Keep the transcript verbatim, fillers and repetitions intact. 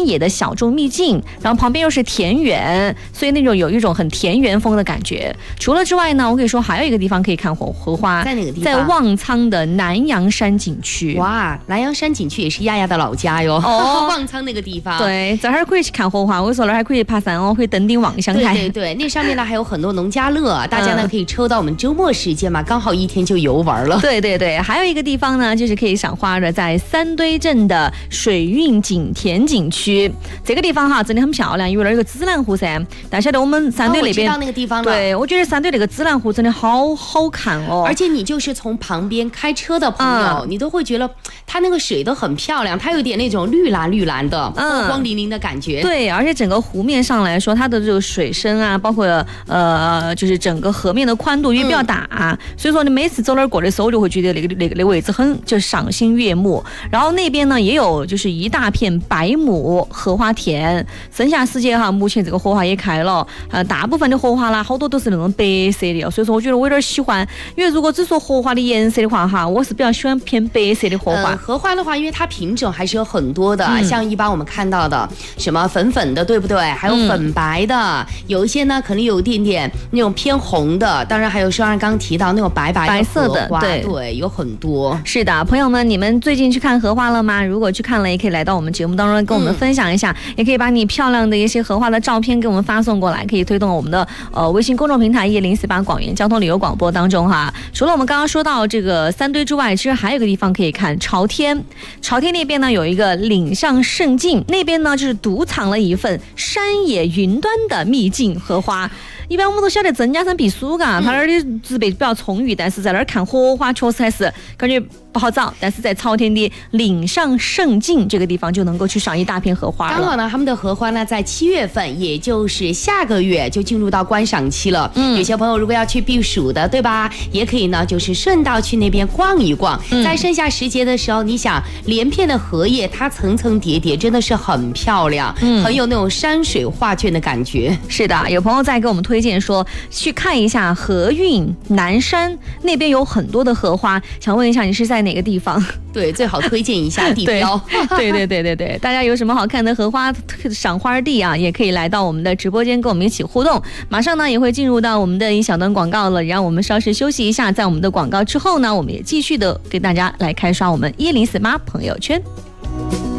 野的小众秘境，然后旁边又是田园，所以那种有一种很田园风的感觉。除了之外呢，我跟你说还有一个地方可以看荷荷花， 在哪个地方？ 在望苍的南洋山景区。 哇，南洋山景区也是亚亚的老家哟。哦，望苍那个地方。 对，这儿可以去看荷花，我说那儿还可以爬山哦，可以登顶望乡台。 对对对，那上面呢还有很多农家乐，大家呢可以抽到我们周末时间嘛，刚好一天就游玩了。 对对对，还有一个地方呢，就是可以赏花的，在三堆镇的水韵景田景区。这个地方哈真的很漂亮，因为那儿有个芝兰湖噻。但晓得我们三堆那边， 哦，我知道那个地方了。 对，我觉得三堆那个芝兰湖真的好好看哦。 而且你就是从旁边开车的朋友，嗯、你都会觉得它那个水都很漂亮，它有点那种绿蓝绿蓝的、波光粼粼的感觉。 对，而且整个湖面上来说，它的这个水深啊，包括呃，就是整个河面的宽度也比较大，嗯、所以说你每次走那儿过的时候，我就会觉得那个那个那个位置很就赏心悦目。然后那边呢也有就是一大片百亩荷花田，剩下时节哈，目前这个荷花也开了，呃，大部分的荷花啦，好多都是那种白色的哦，所以说我觉得我有点喜欢，因为如果只说荷花的颜色的话哈，我是比较喜欢偏白色的荷花。 呃、荷花的话，因为它品种还是有很多的，嗯、像一般我们看到的什么粉粉的，对不对？还有粉白的，嗯、有一些呢可能有一点点那种偏红的，当然还有双儿刚刚提到那种白白的白色的， 对对，有很多。 是的，朋友们，你们最近去看荷花了吗？如果去看了，也可以来到我们节目当中跟我们分享一下，嗯、也可以把你漂亮的一些荷花的照片给我们发送过来，可以推动我们的呃微信公众平台一零四八广元交通旅游广播当中哈。除了我们刚刚说到这个三堆之外，其实还有一个地方可以看朝天。朝天那边呢有一个岭上胜境，那边呢就是独藏了一份山野云端的秘境荷花。一般我们都晓得曾家山避暑嘎，它那儿的植被比较充裕，但是在那儿看荷花确实还是感觉不好找。但是在朝天的岭上胜境这个地方就能够去赏一大片荷花了。 刚好呢，他们的荷花呢在七月份，也就是下个月就进入到观赏期了。嗯，有些朋友如果要去避暑的，对吧？也可以呢，就是顺道去那边逛一逛。嗯、在盛夏时节的时候，你想连片的荷叶，它层层叠叠，真的是很漂亮，嗯、很有那种山水画卷的感觉。 是的，有朋友在给我们推荐说去看一下荷韵南山那边有很多的荷花，想问一下你是在哪个地方？ 对，最好推荐一下地标。 对对对对对，大家有什么好看的荷花赏花地啊，也可以来到我们的直播间跟我们一起互动。马上呢也会进入到我们的一小段广告了，让我们稍事休息一下，在我们的广告之后呢，我们也继续的给大家来开刷我们一零四八朋友圈。